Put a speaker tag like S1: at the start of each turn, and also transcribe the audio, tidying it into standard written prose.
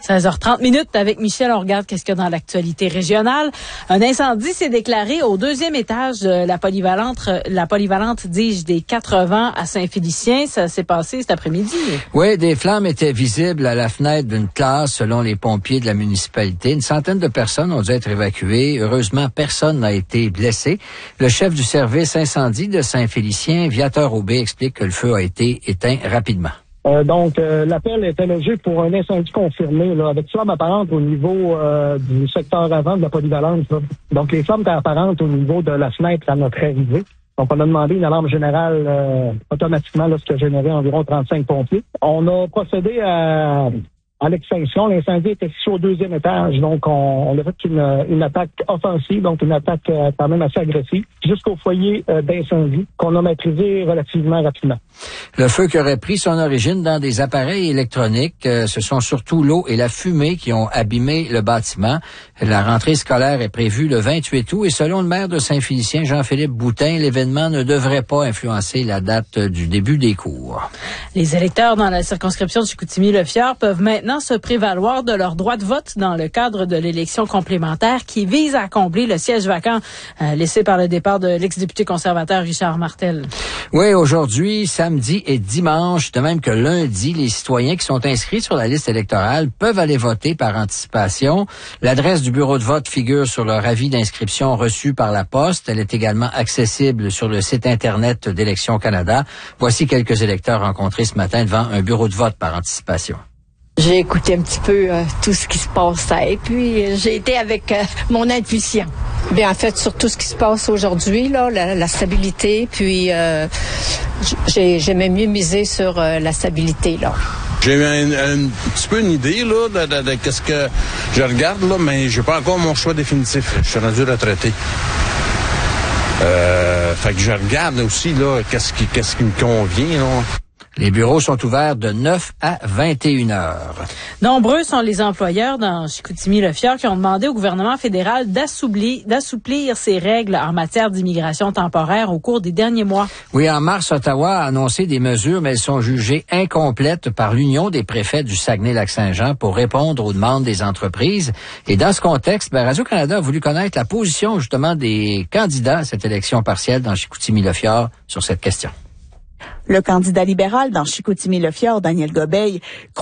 S1: 16h30 avec Michel. On regarde qu'est-ce qu'il y a dans l'actualité régionale. Un incendie s'est déclaré au 2e étage de la polyvalente, dis-je, des 80 à Saint-Félicien. Ça s'est passé cet après-midi.
S2: Oui, des flammes étaient visibles à la fenêtre d'une classe selon les pompiers de la municipalité. Une centaine de personnes ont dû être évacuées. Heureusement, personne n'a été blessé. Le chef du service incendie de Saint-Félicien, Viateur Aubé, explique que le feu a été éteint rapidement.
S3: L'appel était logé pour un incendie confirmé, là, avec flammes apparentes au niveau du secteur avant de la polyvalente. Là. Donc, les flammes étaient apparentes au niveau de la fenêtre à notre arrivée. Donc, on a demandé une alarme générale automatiquement, là, ce qui a généré environ 35 pompiers. On a procédé à l'extinction. L'incendie était situé au 2e étage, donc on a fait une attaque offensive, donc une attaque quand même assez agressive, jusqu'au foyer d'incendie qu'on a maîtrisé relativement rapidement.
S2: Le feu qui aurait pris son origine dans des appareils électroniques, ce sont surtout l'eau et la fumée qui ont abîmé le bâtiment. La rentrée scolaire est prévue le 28 août et selon le maire de Saint-Félicien, Jean-Philippe Boutin, l'événement ne devrait pas influencer la date du début des cours.
S1: Les électeurs dans la circonscription de Chicoutimi-Le-Fjord peuvent maintenant se prévaloir de leur droit de vote dans le cadre de l'élection complémentaire qui vise à combler le siège vacant laissé par le départ de l'ex-député conservateur Richard Martel.
S2: Oui, aujourd'hui, samedi et dimanche, de même que lundi, les citoyens qui sont inscrits sur la liste électorale peuvent aller voter par anticipation. L'adresse du bureau de vote figure sur leur avis d'inscription reçu par la poste. Elle est également accessible sur le site Internet d'Élections Canada. Voici quelques électeurs rencontrés ce matin devant un bureau de vote par anticipation.
S4: J'ai écouté un petit peu tout ce qui se passait, puis j'ai été avec mon intuition. Bien, en fait, sur tout ce qui se passe aujourd'hui, là, la stabilité, puis j'aimais mieux miser sur la stabilité, là.
S5: J'ai eu un petit peu une idée là de qu'est-ce que je regarde, là, mais j'ai pas encore mon choix définitif. Je suis rendu retraité. Fait que je regarde aussi là qu'est-ce qui me convient, là.
S2: Les bureaux sont ouverts de 9 à 21 heures.
S1: Nombreux sont les employeurs dans Chicoutimi-Le-Fjord qui ont demandé au gouvernement fédéral d'assouplir ses règles en matière d'immigration temporaire au cours des derniers mois.
S2: Oui, en mars, Ottawa a annoncé des mesures, mais elles sont jugées incomplètes par l'Union des préfets du Saguenay-Lac-Saint-Jean pour répondre aux demandes des entreprises. Et dans ce contexte, Radio-Canada a voulu connaître la position justement des candidats à cette élection partielle dans Chicoutimi-Le-Fjord sur cette question.
S6: Le candidat libéral dans Chicoutimi-Le-Fjord, Daniel Gobeil,